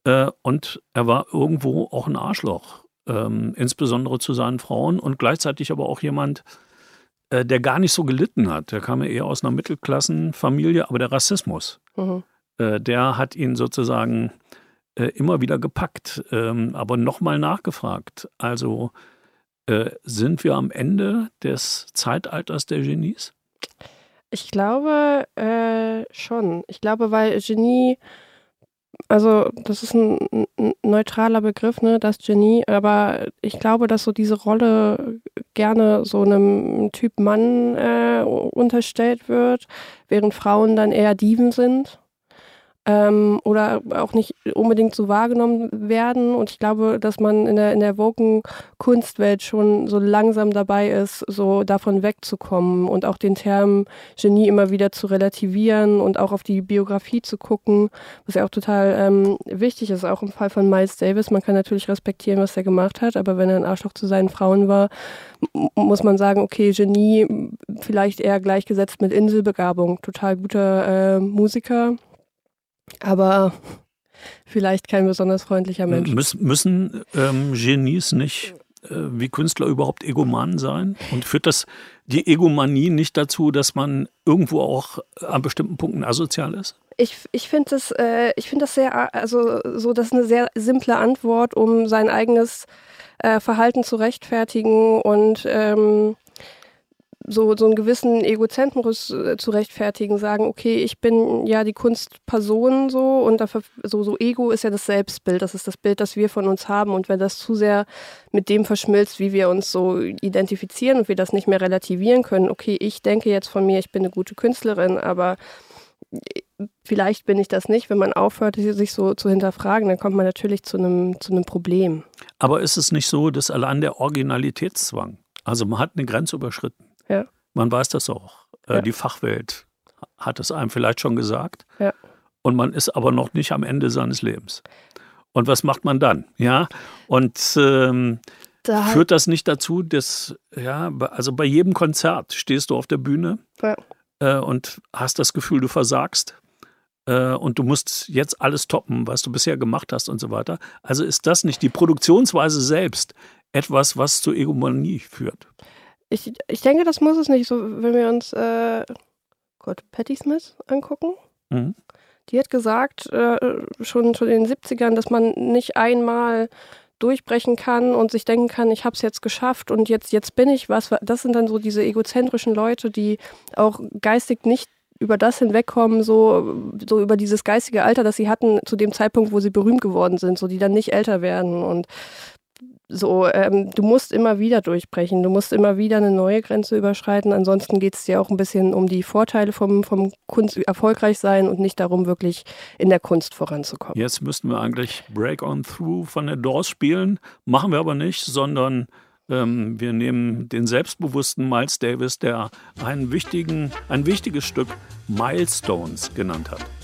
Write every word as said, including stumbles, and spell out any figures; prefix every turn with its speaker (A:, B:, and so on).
A: Äh, und er war irgendwo auch ein Arschloch, ähm, insbesondere zu seinen Frauen und gleichzeitig aber auch jemand, äh, der gar nicht so gelitten hat. Der kam ja eher aus 'ner Mittelklassenfamilie, aber der Rassismus,
B: Mhm.
A: äh, der hat ihn sozusagen, äh, immer wieder gepackt, ähm, aber noch mal nachgefragt. Also, äh, sind wir am Ende des Zeitalters der Genies?
B: Ich glaube, äh, schon. Ich glaube, weil Genie also, das ist 'n 'n 'n neutraler Begriff, ne, das Genie, aber ich glaube, dass so diese Rolle gerne so 'nem Typ Mann, äh, unterstellt wird, während Frauen dann eher Diven sind, ähm, oder auch nicht unbedingt so wahrgenommen werden. Und ich glaube, dass man in der in der woken Kunstwelt schon so langsam dabei ist, so davon wegzukommen und auch den Term Genie immer wieder zu relativieren und auch auf die Biografie zu gucken, was ja auch total, ähm, wichtig ist, auch im Fall von Miles Davis. Man kann natürlich respektieren, was er gemacht hat, aber wenn er 'n Arschloch zu seinen Frauen war, m muss man sagen: „Okay, Genie vielleicht eher gleichgesetzt mit Inselbegabung. Total guter, äh, Musiker, aber vielleicht kein besonders freundlicher
A: M
B: Mensch.“
A: müss müssen, ähm, Genies nicht, äh, wie Künstler überhaupt Egomanen sein? Und führt das die Egomanie nicht dazu, dass man irgendwo auch an bestimmten Punkten asozial ist?
B: Ich f ich finde das äh, ich finde das sehr a also, so das ist 'ne sehr simple Antwort, um sein eigenes, äh, Verhalten zu rechtfertigen und, ähm, so so 'n gewissen Egozentrismus, äh, zu rechtfertigen, sagen: „Okay, ich bin ja die Kunstperson so und da verf“ so so Ego ist ja das Selbstbild. Das ist das Bild, das wir von uns haben. Und wenn das zu sehr mit dem verschmilzt, wie wir uns so identifizieren und wir das nicht mehr relativieren können: „Okay, ich denke jetzt von mir, ich bin 'ne gute Künstlerin, aber vielleicht bin ich das nicht.“ Wenn man aufhört, si sich so zu hinterfragen, dann kommt man natürlich zu 'nem zu 'nem Problem.
A: Aber ist es nicht so, dass allein der Originalitätszwang also, man hat 'ne Grenze überschritten.
B: Ja.
A: Man weiß das auch. Äh,
B: Ja.
A: die Fachwelt hat es einem vielleicht schon gesagt.
B: Ja.
A: Und man ist aber noch nicht am Ende seines Lebens. Und was macht man dann, ja? Und, ähm,
B: Da
A: führt das nicht dazu, dass ja, b also, bei jedem Konzert stehst du auf der Bühne,
B: Ja.
A: äh, und hast das Gefühl, du versagst, äh, und du musst jetzt alles toppen, was du bisher gemacht hast und so weiter. Also, ist das nicht die Produktionsweise selbst etwas, was zur Egomanie führt?
B: Ich ich denke, das muss es nicht so, wenn wir uns, äh, Gott, Patti Smith angucken.
A: Mhm.
B: Die hat gesagt, äh, schon schon in den Siebzigern, dass man nicht einmal durchbrechen kann und sich denken kann: „Ich habe es jetzt geschafft und jetzt jetzt bin ich was.“ Das sind dann so diese egozentrischen Leute, die auch geistig nicht über das hinwegkommen, so so über dieses geistige Alter, das sie hatten zu dem Zeitpunkt, wo sie berühmt geworden sind, so die dann nicht älter werden und so, ähm, du musst immer wieder durchbrechen. Du musst immer wieder 'ne neue Grenze überschreiten. Ansonsten geht's dir auch 'n bisschen um die Vorteile vom vom Kunst erfolgreich sein und nicht darum, wirklich in der Kunst voranzukommen.
A: Jetzt müssten wir eigentlich „Break on Through“ von The Doors spielen, machen wir aber nicht, sondern, ähm, wir nehmen den selbstbewussten Miles Davis, der einen wichtigen ein wichtiges Stück „Milestones“ genannt hat.